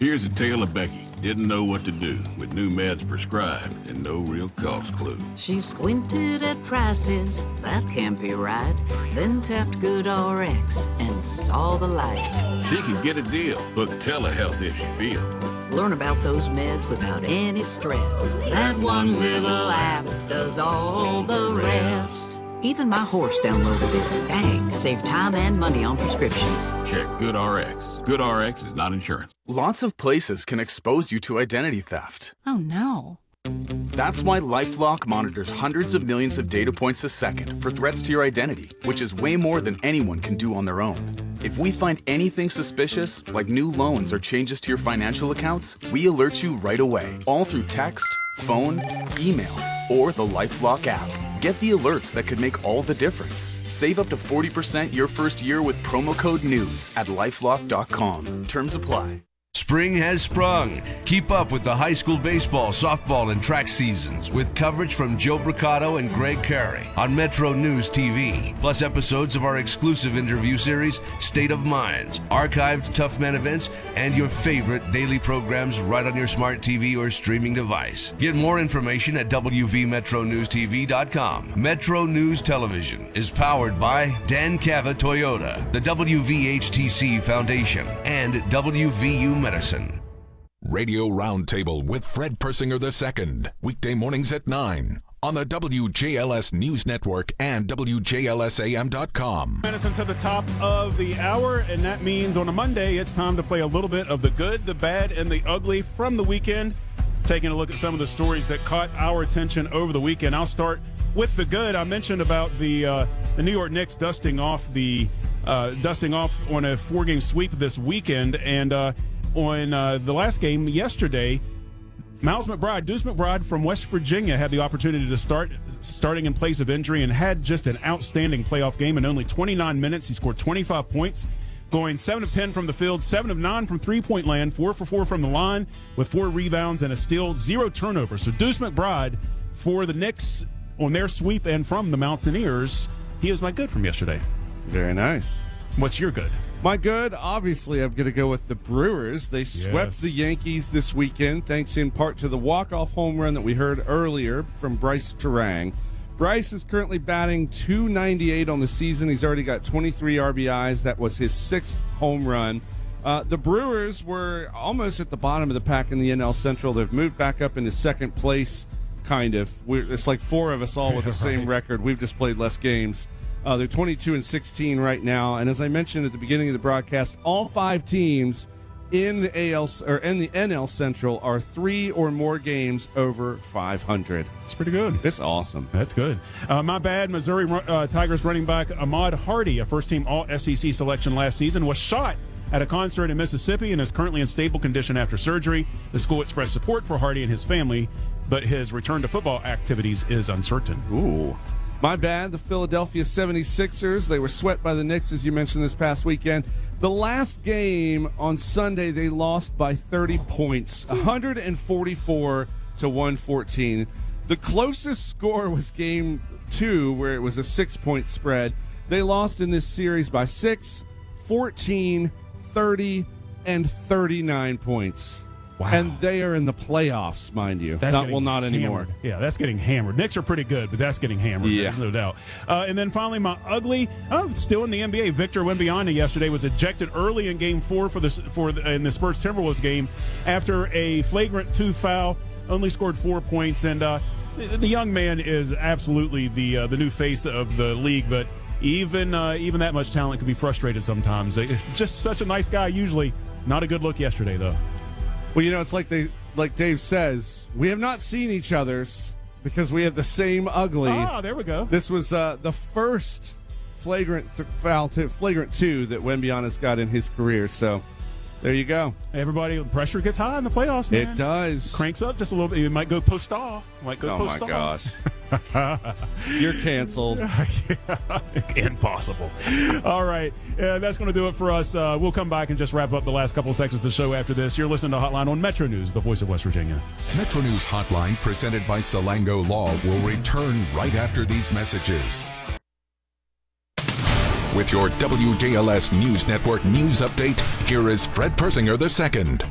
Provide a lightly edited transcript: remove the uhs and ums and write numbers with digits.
Here's a tale of Becky. Didn't know what to do with new meds prescribed and no real cost clue. She squinted at prices, that can't be right. Then tapped GoodRx and saw the light. She could get a deal. Book telehealth if she feels. Learn about those meds without any stress. That one little app does all the rest. Even my horse downloaded it. Dang, save time and money on prescriptions. Check GoodRx. GoodRx is not insurance. Lots of places can expose you to identity theft. Oh no. That's why LifeLock monitors hundreds of millions of data points a second for threats to your identity, which is way more than anyone can do on their own. If we find anything suspicious, like new loans or changes to your financial accounts, we alert you right away, all through text, phone, email, or the LifeLock app. Get the alerts that could make all the difference. Save up to 40% your first year with promo code NEWS at LifeLock.com. Terms apply. Spring has sprung. Keep up with the high school baseball, softball, and track seasons with coverage from Joe Bricado and Greg Carey on Metro News TV, plus episodes of our exclusive interview series, State of Minds, archived Tough Men events, and your favorite daily programs right on your smart TV or streaming device. Get more information at WVMetroNewsTV.com. Metro News Television is powered by Dan Cava Toyota, the WVHTC Foundation, and WVU Medicine. Radio Roundtable with Fred Persinger II. Weekday mornings at 9 on the WJLS News Network and WJLSAM.com. Minutes until the top of the hour, and that means on a Monday, it's time to play a little bit of the good, the bad, and the ugly from the weekend. Taking a look at some of the stories that caught our attention over the weekend. I'll start with the good. I mentioned about the New York Knicks dusting off on a 4-game sweep this weekend, and on the last game yesterday, Deuce McBride from West Virginia had the opportunity to starting in place of injury and had just an outstanding playoff game. In only 29 minutes, he scored 25 points, going 7 of 10 from the field, 7 of 9 from three-point land, 4 for 4 from the line with 4 rebounds and a steal, 0 turnovers. So Deuce McBride for the Knicks on their sweep, and from the Mountaineers, he is my good from yesterday. Very nice. What's your good? My good, obviously, I'm going to go with the Brewers. They swept the Yankees this weekend, thanks in part to the walk-off home run that we heard earlier from Bryce Terang. Bryce is currently batting .298 on the season. He's already got 23 RBIs. That was his 6th home run. The Brewers were almost at the bottom of the pack in the NL Central. They've moved back up into second place, kind of. It's like 4 of us all with the same record. We've just played less games. They're 22-16 right now, and as I mentioned at the beginning of the broadcast, all 5 teams in the NL Central are 3 or more games over 500. It's pretty good. It's awesome. That's good. My bad. Missouri Tigers running back Ahmad Hardy, a first-team All-SEC selection last season, was shot at a concert in Mississippi and is currently in stable condition after surgery. The school expressed support for Hardy and his family, but his return to football activities is uncertain. Ooh. My bad, the Philadelphia 76ers, they were swept by the Knicks, as you mentioned, this past weekend. The last game on Sunday, they lost by 30 points, 144-114. The closest score was game 2, where it was a 6-point spread. They lost in this series by 6, 14, 30, and 39 points. Wow. And they are in the playoffs, mind you. Not anymore. Hammered. Yeah, that's getting hammered. Knicks are pretty good, but that's getting hammered. Yeah. There's no doubt. And then finally, my ugly, still in the NBA, Victor Wembanyama yesterday was ejected early in Game 4 in the Spurs Timberwolves game after a flagrant 2 foul. Only scored 4 points, and the young man is absolutely the new face of the league. But even that much talent can be frustrated sometimes. Just such a nice guy. Usually, not a good look yesterday though. Well, it's like Dave says, we have not seen each other's because we have the same ugly. Ah, there we go. This was the first flagrant 2 that Wembanyama's got in his career. So there you go. Everybody, pressure gets high in the playoffs, man. It does. Cranks up just a little bit. It might go post-off. My gosh. You're canceled. Impossible. All right. That's going to do it for us. We'll come back and just wrap up the last couple of seconds of the show after this. You're listening to Hotline on Metro News, the voice of West Virginia. Metro News Hotline, presented by Salango Law, will return right after these messages. With your WJLS News Network news update, here is Fred Persinger II.